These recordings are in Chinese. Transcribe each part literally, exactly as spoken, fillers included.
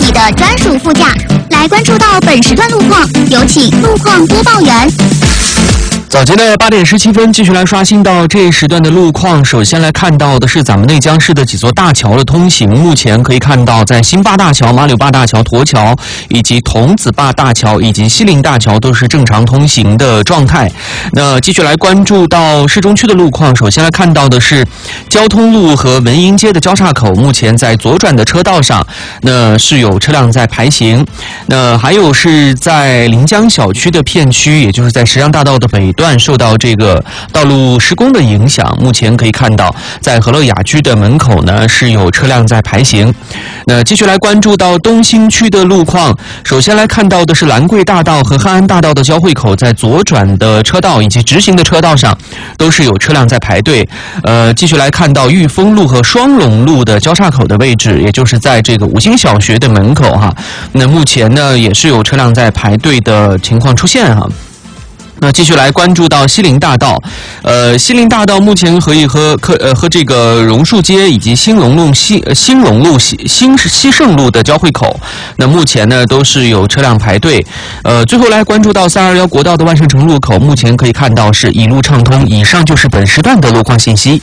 你的专属副驾。来关注到本时段路况，有请路况播报员。 早间的八点十七分，继续来刷新到这一时段的路况。首先来看到的是咱们内江市的几座大桥的通行。目前可以看到，在新坝大桥、马柳坝大桥、沱桥以及桐梓坝大桥以及西陵大桥都是正常通行的状态。那继续来关注到市中区的路况。首先来看到的是交通路和文英街的交叉口，目前在左转的车道上，那是有车辆在排行。那还有是在临江小区的片区，也就是在石杨大道的北段受到这个道路施工的影响，目前可以看到在和乐雅居的门口呢是有车辆在排行。那继续来关注到东兴区的路况。首先来看到的是兰桂大道和汉安大道的交汇口，在左转的车道以及直行的车道上都是有车辆在排队。呃，继续来看到裕丰路和双龙路的交叉口的位置，也就是在这个五星小学的门口哈。那目前呢也是有车辆在排队的情况出现哈。那继续来关注到西陵大道，呃，西陵大道目前可以和和呃和这个榕树街以及兴隆路西兴隆路西新西盛路的交汇口，那目前呢都是有车辆排队。呃，最后来关注到三二一国道的万盛城路口，目前可以看到是一路畅通。以上就是本时段的路况信息。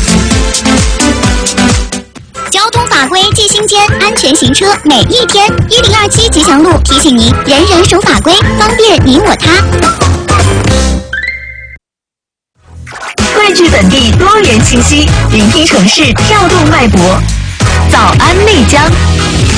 交通法规记心间，安全行车每一天。一零二七吉祥路提醒您：人人守法规，方便你我他。 汇聚本地多元信息，聆听城市跳动脉搏。早安内江。